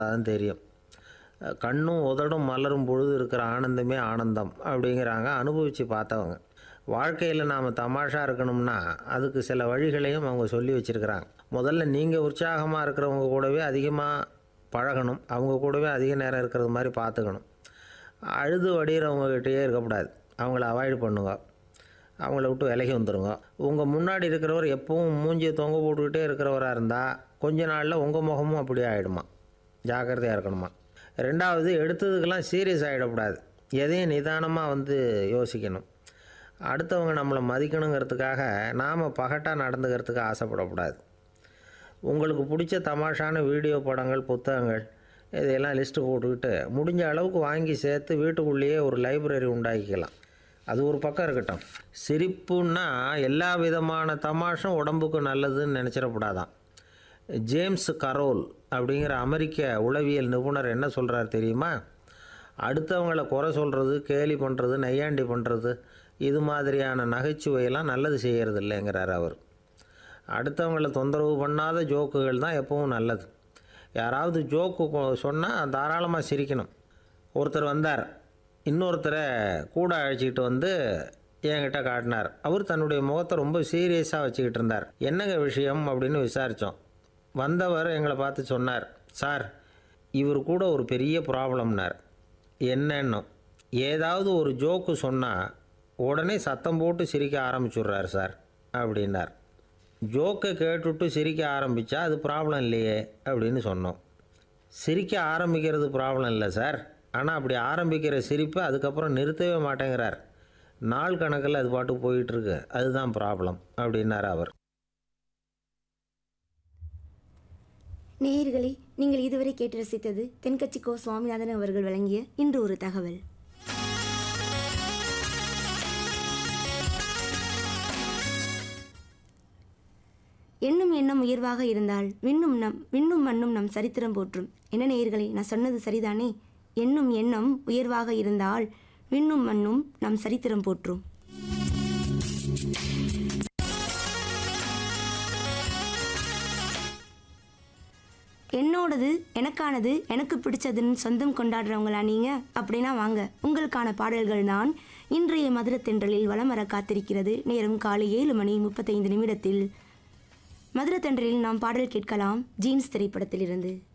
தான் தெரியும். கண்ணும் உதடும் மலரும் பொழுது இருக்கிற ஆனந்தமே ஆனந்தம் அப்படிங்கிறாங்க அனுபவித்து பார்த்தவங்க. வாழ்க்கையில் நாம் தமாஷா இருக்கணும்னா அதுக்கு சில வழிகளையும் அவங்க சொல்லி வச்சுருக்கிறாங்க. முதல்ல நீங்கள் உற்சாகமாக இருக்கிறவங்க கூடவே அதிகமாக பழகணும். அவங்க கூடவே அதிக நேரம் இருக்கிறது மாதிரி பார்த்துக்கணும். அழுது வடிகிறவங்ககிட்டயே இருக்கக்கூடாது. அவங்கள அவாய்டு பண்ணுங்க. அவங்கள விட்டு விலகி வந்துடுங்க. உங்கள் முன்னாடி இருக்கிறவர் எப்பவும் மூஞ்சியை தொங்க போட்டுக்கிட்டே இருக்கிறவராக இருந்தால் கொஞ்ச நாளில் உங்கள் முகமும் அப்படியே ஆகிடுமா. ஜாக்கிரதையாக இருக்கணுமா. ரெண்டாவது, எடுத்ததுக்கெல்லாம் சீரியஸ் ஆகிடக்கூடாது. எதையும் நிதானமாக யோசிக்கணும். அடுத்தவங்க நம்மளை மதிக்கணுங்கிறதுக்காக நாம் பகட்டாக நடந்துக்கிறதுக்கு ஆசைப்படக்கூடாது. உங்களுக்கு பிடிச்ச தமாஷான வீடியோ படங்கள், புத்தகங்கள் இதையெல்லாம் லிஸ்ட்டு போட்டுக்கிட்டு முடிஞ்ச அளவுக்கு வாங்கி சேர்த்து வீட்டுக்குள்ளேயே ஒரு லைப்ரரி உண்டாக்கிக்கலாம். அது ஒரு பக்கம் இருக்கட்டும். சிரிப்புன்னா எல்லா விதமான தமாஷும் உடம்புக்கு நல்லதுன்னு நினச்சிடக்கூடாதான். ஜேம்ஸ் கரோல் அப்படிங்கிற அமெரிக்க உளவியல் நிபுணர் என்ன சொல்கிறார் தெரியுமா? அடுத்தவங்களை குறை சொல்கிறது, கேலி பண்ணுறது, நையாண்டி பண்ணுறது, இது மாதிரியான நகைச்சுவையெல்லாம் நல்லது செய்கிறது இல்லைங்கிறார் அவர். அடுத்தவங்களை தொந்தரவு பண்ணாத ஜோக்குகள் தான் எப்பவும் நல்லது. யாராவது ஜோக்கு சொன்னால் தாராளமாக சிரிக்கணும். ஒருத்தர் வந்தார், இன்னொருத்தரை கூட அழைச்சிக்கிட்டு என்கிட்ட காட்டினார். அவர் தன்னுடைய முகத்தை ரொம்ப சீரியஸாக வச்சுக்கிட்டு இருந்தார். என்னங்க விஷயம் அப்படின்னு விசாரித்தோம். வந்தவர் எங்களை பார்த்து சொன்னார், சார், இவர் கூட ஒரு பெரிய ப்ராப்ளம்னார். என்னன்னு, ஏதாவது ஒரு ஜோக்கு சொன்னால் உடனே சத்தம் போட்டு சிரிக்க ஆரம்பிச்சுட்றார் சார் அப்படின்னார். ஜோக்கை கேட்டுவிட்டு சிரிக்க ஆரம்பித்தா அது ப்ராப்ளம் இல்லையே அப்படின்னு சொன்னோம். சிரிக்க ஆரம்பிக்கிறது ப்ராப்ளம் இல்லை சார், ஆனால் அப்படி ஆரம்பிக்கிற சிரிப்பை அதுக்கப்புறம் நிறுத்தவே மாட்டேங்கிறார். நாள் கணக்கில் அது பாட்டுக்கு போயிட்டுருக்கு, அதுதான் ப்ராப்ளம் அப்படின்னார் அவர். நேயர்களே, நீங்கள் இதுவரை கேட்டு ரசித்தது தென்கட்சி கோ சுவாமிநாதன் அவர்கள் வழங்கிய இன்று ஒரு தகவல். எண்ணும் எண்ணம் உயர்வாக இருந்தால் விண்ணும் மண்ணும் நம் சரித்திரம் போற்றும். என்ன நேயர்களே, நான் சொன்னது சரிதானே? எண்ணும் எண்ணம் உயர்வாக இருந்தால் விண்ணும் மண்ணும் நம் சரித்திரம் போற்றும். என்னோடது, எனக்கானது, எனக்கு பிடிச்சதுன்னு சொந்தம் கொண்டாடுறவங்களா நீங்கள்? அப்படின்னா வாங்க, உங்களுக்கான பாடல்கள் தான் இன்றைய மதுரத்தென்றலில் வலம் வர காத்திருக்கிறது. நேரம் காலை 7:35 மதுரத்தென்றலில் நாம் பாடல் கேட்கலாம். ஜீன்ஸ் திரைப்படத்திலிருந்து.